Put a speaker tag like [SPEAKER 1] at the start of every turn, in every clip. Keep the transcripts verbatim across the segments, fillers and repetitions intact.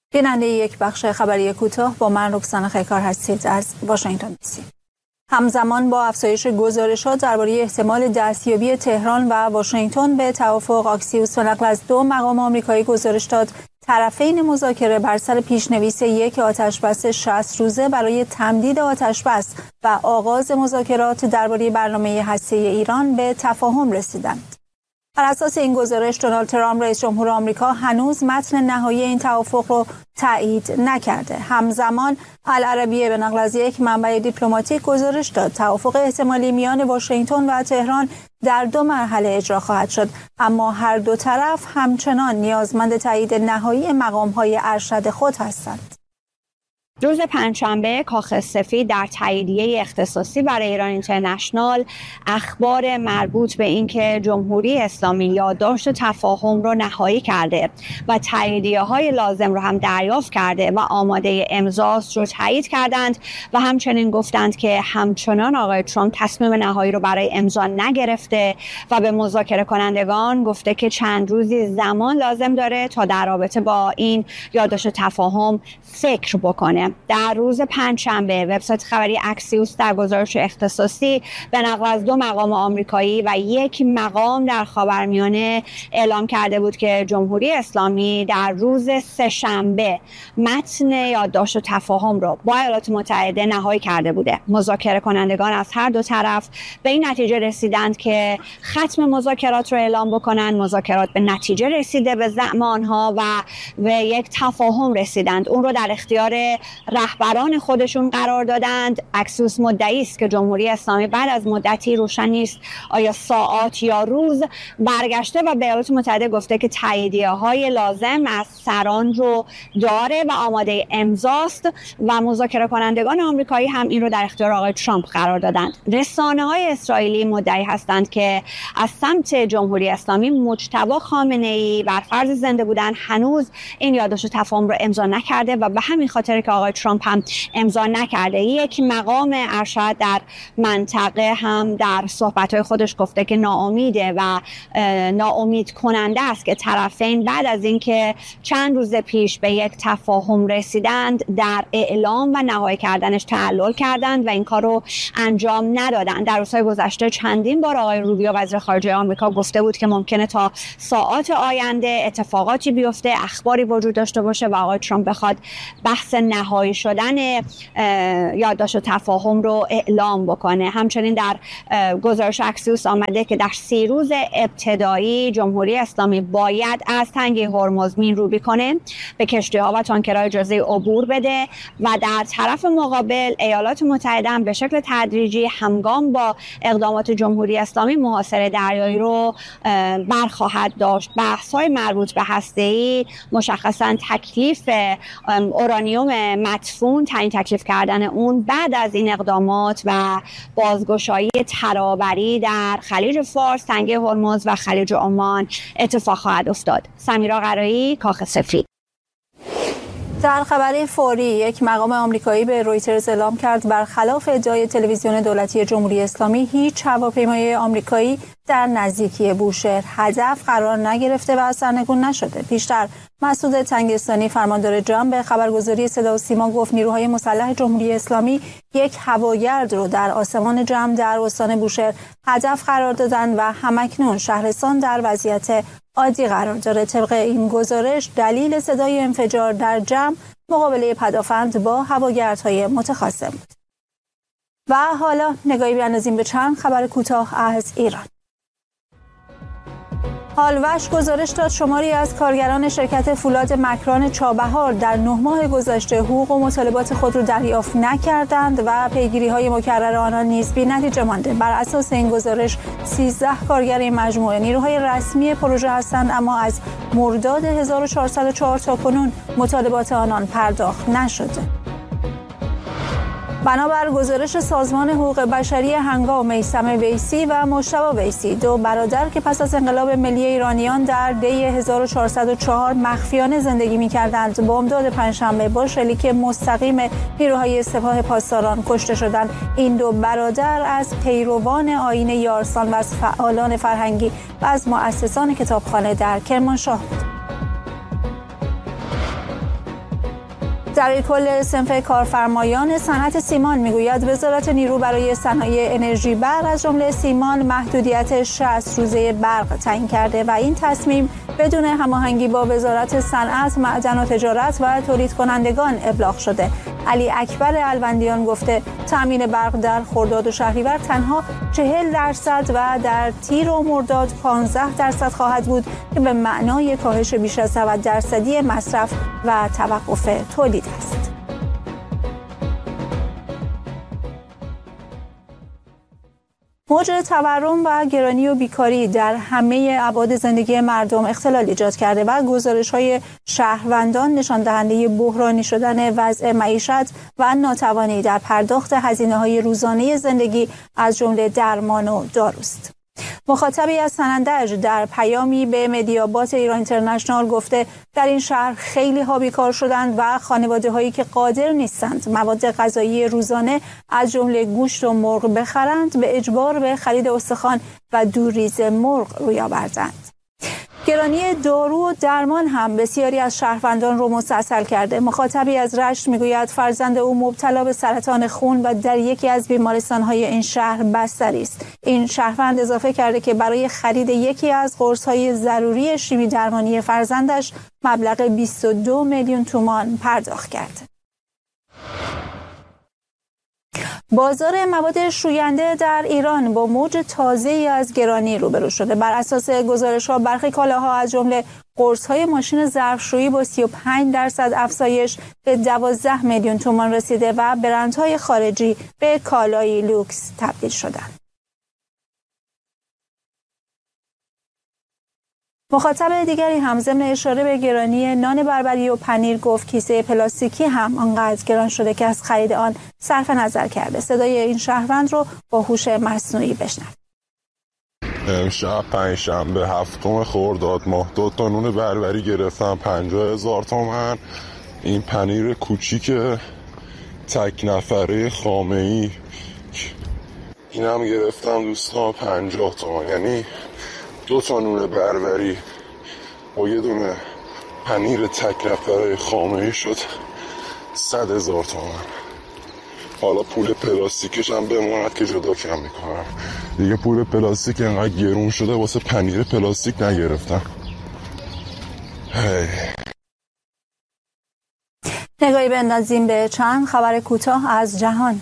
[SPEAKER 1] بیننده یک بخش خبری کوتاه با من رکسانا خیکار هستید از واشنگتن دی سی. همزمان با افزایش گزارشات درباره احتمال دستیابی تهران و واشنگتن به توافق، آکسیوس به نقل از دو مقام آمریکایی گزارش داد طرفین مذاکره بر سر پیشنویس یک آتشبس شصت روزه برای تمدید آتشبس و آغاز مذاکرات درباره برنامه هسته‌ای ایران به تفاهم رسیدند. بر اساس این گزارش دونالد ترامپ رئیس جمهور آمریکا هنوز متن نهایی این توافق رو تایید نکرده. همزمان العربیه به نقل از یک منبع دیپلماتیک گزارش داد توافق احتمالی میان واشنگتن و تهران در دو مرحله اجرا خواهد شد، اما هر دو طرف همچنان نیازمند تایید نهایی مقام‌های ارشد خود هستند.
[SPEAKER 2] روز پنجشنبه کاخ سفید در تاییدیه اختصاصی برای ایران اینترنشنال اخبار مربوط به اینکه جمهوری اسلامی یادداشت تفاهم رو نهایی کرده و تاییدیه‌های لازم رو هم دریافت کرده و آماده امضاست رو تایید کردند و همچنین گفتند که همچنان آقای ترامپ تصمیم نهایی رو برای امضا نگرفته و به مذاکره کنندگان گفته که چند روزی زمان لازم داره تا در رابطه با این یادداشت تفاهم فکر بکنه. در روز پنجشنبه وبسایت خبری اکسیوس در گزارش اختصاصی به نقل از دو مقام آمریکایی و یک مقام در خاورمیانه اعلام کرده بود که جمهوری اسلامی در روز سه‌شنبه متن یادداشت تفاهم رو با ایالات متحده نهایی کرده بوده. مذاکره کنندگان از هر دو طرف به این نتیجه رسیدند که ختم مذاکرات رو اعلام بکنن. مذاکرات به نتیجه رسیده به زعم آنها و به یک تفاهم رسیدند. اون رو در اختیار رهبران خودشون قرار دادند. اکسیوس مدعی است که جمهوری اسلامی بعد از مدتی روشن نیست آیا ساعات یا روز برگشته و به ایالات متحده گفته که تاییدیه‌های لازم از سران رو داره و آماده امضاست و مذاکره کنندگان آمریکایی هم این رو در اختیار آقای ترامپ قرار دادند. رسانه‌های اسرائیلی مدعی هستند که از سمت جمهوری اسلامی مجتبی خامنه‌ای بر فرض زنده بودن هنوز این یادداشت تفاهم رو امضا نکرده و به همین خاطر که آقای ترامپ هم امضا نکرده. یک مقام ارشد در منطقه هم در صحبت‌های خودش گفته که ناامیده و ناامید کننده است که طرفین بعد از اینکه چند روز پیش به یک تفاهم رسیدند در اعلام و نهایی کردنش تعلل کردند و این کار رو انجام ندادند. در روزهای گذشته چندین بار آقای روبیو وزیر خارجه آمریکا گفته بود که ممکنه تا ساعات آینده اتفاقاتی بیفته، اخباری وجود داشته باشه و آقای ترامپ بخواد بحث نهایی شدن یادداشت تفاهم رو اعلام بکنه. همچنین در گزارش اکسیوس آمده که در سی روز ابتدایی جمهوری اسلامی باید از تنگه هرمز مین‌روبی کنه، به کشتی‌ها و تانکرها اجازه عبور بده و در طرف مقابل ایالات متحده هم به شکل تدریجی همگام با اقدامات جمهوری اسلامی محاصره دریایی رو برخواهد داشت. بحث‌های مربوط به هسته‌ای مشخصاً تکلیف اورانیوم مدفون، تعیین تکلیف کردن اون بعد از این اقدامات و بازگشایی ترابری در خلیج فارس، تنگه هرمز و خلیج عمان اتفاق خواهد افتاد. سمیرا قرایی، کاخ سفید.
[SPEAKER 1] در خبری فوری یک مقام آمریکایی به رویترز اعلام کرد برخلاف ادعای تلویزیون دولتی جمهوری اسلامی هیچ هواپیمای آمریکایی در نزدیکی بوشهر هدف قرار نگرفته و سرنگون نشده. پیشتر مسعود تنگستانی فرماندار جام به خبرگزاری صدا و سیما گفت نیروهای مسلح جمهوری اسلامی یک هواگرد رو در آسمان جام در استان بوشهر هدف قرار دادن و همکنون شهرستان در وضعیت عادی قرار داره. طبق این گزارش دلیل صدای انفجار در جام مقابله پدافند با هواگردهای متخاصم بود. و حالا نگاهی بیاندازیم به چند خبر کوتاه از ایران. هالوش گزارش داد شماری از کارگران شرکت فولاد مکران چابهار در نه ماه گذشته حقوق و مطالبات خود را دریافت نکردند و پیگیری‌های مکرر آنان نیز بی‌نتیجه مانده. بر اساس این گزارش سیزده کارگر این مجموعه نیروهای رسمی پروژه هستند، اما از مرداد هزار و چهارصد و چهار تا کنون مطالبات آنان پرداخت نشده. بنابر گزارش سازمان حقوق بشری هنگام میثم ویسی و مجتبی ویسی، دو برادر که پس از انقلاب ملی ایرانیان در دی هزار و چهارصد و چهار مخفیانه زندگی می‌کردند، بامداد پنجشنبه با شلیک مستقیم نیروهای سپاه پاسداران کشته شدند. این دو برادر از پیروان آیین یارسان و از فعالان فرهنگی و از مؤسسان کتابخانه در کرمانشاه بودند. در کل صنف کارفرمایان صنعت سیمان میگوید وزارت نیرو برای صنایع انرژی برق از جمله سیمان محدودیت شصت روزه برق تعیین کرده و این تصمیم بدون هماهنگی با وزارت صنعت، معدن و تجارت و تولید کنندگان ابلاغ شده. علی اکبر الوندیان گفته تامین برق در خرداد و شهریور تنها چهل درصد و در تیر و مرداد پانزده درصد خواهد بود که به معنای کاهش بیش از نود درصدی مصرف و توقف تولید است. موج تورم و گرانی و بیکاری در همه ابعاد زندگی مردم اختلال ایجاد کرده و گزارش‌های شهروندان نشان دهنده بحرانی شدن وضع معیشت و ناتوانی در پرداخت هزینه‌های روزانه زندگی از جمله درمان و داروست. مخاطبی از سنندج در پیامی به مدیابات ایران اینترنشنال گفته در این شهر خیلی ها بیکار شدند و خانواده هایی که قادر نیستند مواد غذایی روزانه از جمله گوشت و مرغ بخرند به اجبار به خرید استخوان و دوریز مرغ روی آوردند. گرانی دارو و درمان هم بسیاری از شهروندان رو مستعصل کرده. مخاطبی از رشت میگوید فرزند او مبتلا به سرطان خون و در یکی از بیمارستان‌های این شهر بستری است. این شهروند اضافه کرده که برای خرید یکی از قرص‌های ضروری شیمی درمانی فرزندش مبلغ بیست و دو میلیون تومان پرداخت کرد. بازار مواد شوینده در ایران با موج تازه‌ای از گرانی روبرو شده. بر اساس گزارش‌ها برخی کالاها از جمله قرص‌های ماشین ظرفشویی با سی و پنج درصد افزایش به دوازده میلیون تومان رسیده و برندهای خارجی به کالای لوکس تبدیل شدند. مخاطب دیگری هم ضمن اشاره به گرانی نان بربری و پنیر گفت کیسه پلاستیکی هم آنقدر گران شده که از خرید آن صرف نظر کرده. صدای این شهروند رو با هوش مصنوعی بشنوید.
[SPEAKER 3] امشب پنجشنبه هفتم خرداد ماه دو تا نون بربری گرفتم پنجاه هزار تومن. این پنیر کوچیک تک نفره خامه‌ای اینم گرفتم دوستان پنجاه تومن، یعنی دو تا نون بربری و یه دونه پنیر تک نفره خامه‌ای شد صد هزار تومن. حالا پول پلاستیکش هم بماند که جدا کم میکنم. دیگه پول پلاستیک انقدر گرون شده واسه پنیر پلاستیک نگرفتم. هی.
[SPEAKER 1] نگاهی بندازیم به چند خبر کوتاه از جهان.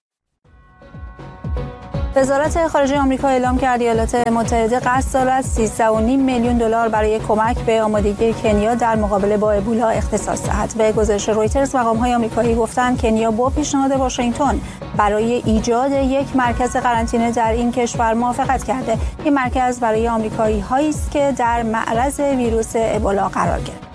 [SPEAKER 1] وزارت خارجه آمریکا اعلام کرد ایالات متحده قصد دارد سیزده و نیم میلیون دلار برای کمک به آمادگی کنیا در مقابله با ابولا اختصاص دهد. به گزارش رویترز مقام‌های آمریکایی گفتند کنیا با پیشنهاد واشنگتن برای ایجاد یک مرکز قرنطینه در این کشور موافقت کرده. این مرکز برای آمریکایی‌هایی است که در معرض ویروس ابولا قرار گرفتند.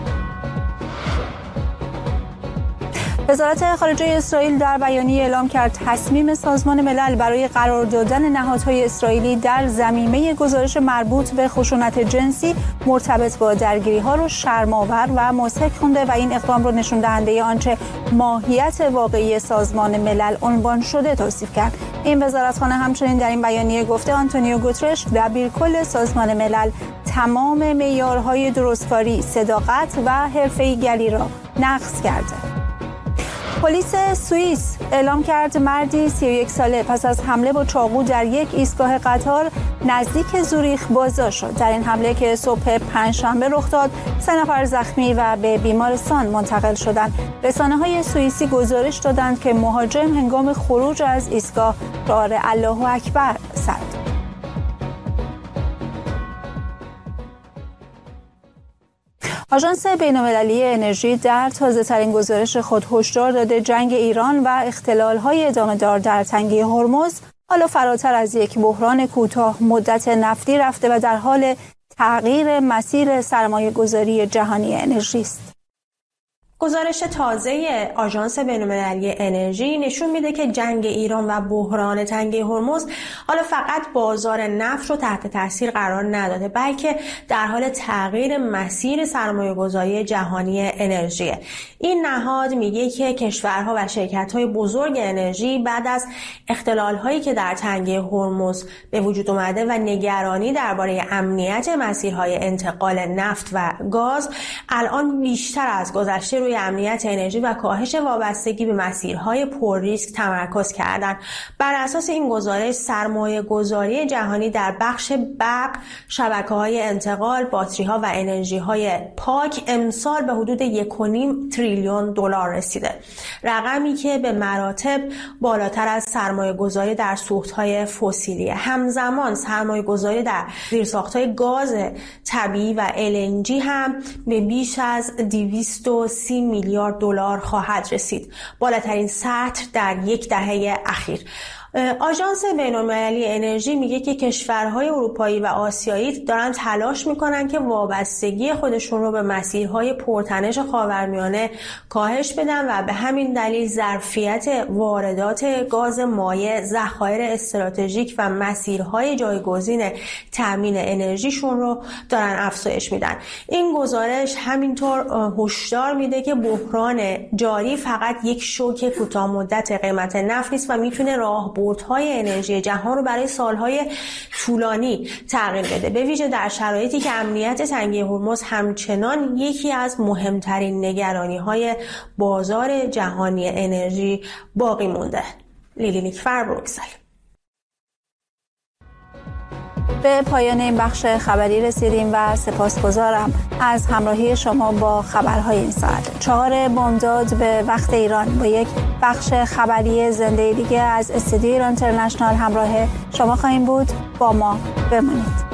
[SPEAKER 1] وزارت خارجه اسرائیل در بیانیه اعلام کرد تصمیم سازمان ملل برای قرار دادن نهادهای اسرائیلی در ضمیمه گزارش مربوط به خشونت جنسی مرتبط با درگیری‌ها را شرم‌آور و مضحک خوانده و این اقدام را نشون دهنده آنچه ماهیت واقعی سازمان ملل عنوان شده توصیف کرد. این وزارتخانه همچنین در این بیانیه گفته آنتونیو گوترش دبیرکل سازمان ملل تمام معیارهای درستکاری، صداقت و حرفه‌ای‌گری را نقض کرده. پلیس سوئیس اعلام کرد مردی سی و یک ساله پس از حمله با چاقو در یک ایستگاه قطار نزدیک زوریخ بازداشت شد. در این حمله که صبح پنجشنبه رخ داد، سه نفر زخمی و به بیمارستان منتقل شدند. رسانه‌های سوئیسی گزارش دادند که مهاجم هنگام خروج از ایستگاه شعار الله اکبر سر داد. آژانس بین‌المللی انرژی در تازه‌ترین گزارش خود هشدار داده جنگ ایران و اختلال‌های ادامه‌دار در تنگه هرمز حالا فراتر از یک بحران کوتاه مدت نفتی رفته و در حال تغییر مسیر سرمایه‌گذاری جهانی انرژی است.
[SPEAKER 4] گزارش تازه آژانس بین‌المللی انرژی نشون میده که جنگ ایران و بحران تنگه هرمز حالا فقط بازار نفت رو تحت تاثیر قرار نداده، بلکه در حال تغییر مسیر سرمایه‌گذاری جهانی انرژی. این نهاد میگه که کشورها و شرکت‌های بزرگ انرژی بعد از اختلال‌هایی که در تنگه هرمز به وجود اومده و نگرانی درباره امنیت مسیرهای انتقال نفت و گاز الان بیشتر از گذشته روی امنیت انرژی و کاهش وابستگی به مسیرهای پر ریسک تمرکز کردند. بر اساس این گزارش سرمایه گذاری جهانی در بخش برق، شبکه‌های انتقال، باتری‌ها و انرژی‌های پاک امسال به حدود یک و نیم تریلیون دلار رسیده. رقمی که به مراتب بالاتر از سرمایه گذاری در سوختهای فسیلیه. همزمان سرمایه گذاری در زیرساختهای گاز طبیعی و ال ان جی هم به بیش از دویست و سی میلیارد دلار خواهد رسید، بالاترین سطح در یک دهه اخیر. آژانس بین‌المللی انرژی میگه که کشورهای اروپایی و آسیایی دارن تلاش میکنن که وابستگی خودشون رو به مسیرهای پرتنش خاورمیانه کاهش بدن و به همین دلیل ظرفیت واردات گاز مایع، ذخایر استراتژیک و مسیرهای جایگزین تامین انرژیشون رو دارن افزایش میدن. این گزارش همینطور هشدار میده که بحران جاری فقط یک شوک کوتاه مدت قیمت نفت نیست و میتونه راه بردهای انرژی جهان رو برای سالهای طولانی تغییر بده، به ویژه در شرایطی که امنیت تنگه هرمز همچنان یکی از مهمترین نگرانی‌های بازار جهانی انرژی باقی مونده. لیلی نیکفر، بروکسل.
[SPEAKER 1] به پایان این بخش خبری رسیدیم و سپاسگزارم از همراهی شما با خبرهای این ساعت. چهار بامداد به وقت ایران با یک بخش خبری زنده دیگه از استودیو ایران اینترنشنال همراه شما خواهیم بود. با ما بمانید.